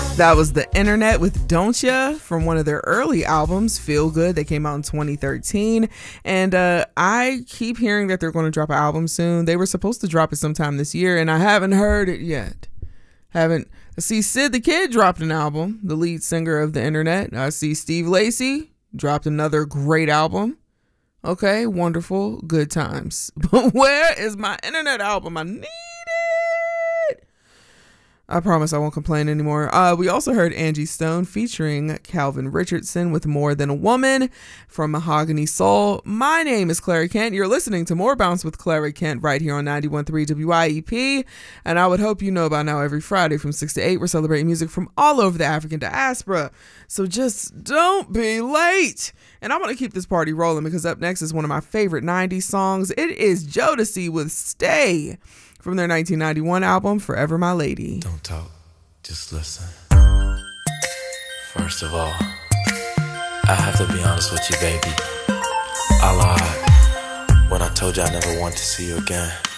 That was The Internet with Don't Ya from one of their early albums, Feel Good. They came out in 2013. And I keep hearing that they're going to drop an album soon. They were supposed to drop it sometime this year, and I haven't heard it yet. See, Sid the Kid dropped an album, the lead singer of The Internet. I see Steve Lacy dropped another great album. Okay, wonderful, good times. But where is my Internet album? I need it. I promise I won't complain anymore. We also heard Angie Stone featuring Calvin Richardson with More Than a Woman from Mahogany Soul. My name is Clara Kent. You're listening to More Bounce with Clara Kent right here on 91.3 WIEP. And I would hope you know by now every Friday from 6 to 8, we're celebrating music from all over the African diaspora. So just don't be late. And I want to keep this party rolling because up next is one of my favorite 90s songs. It is Jodeci with Stay from their 1991 album, Forever My Lady. Don't talk, just listen. First of all, I have to be honest with you, baby. I lied when I told you I never want to see you again.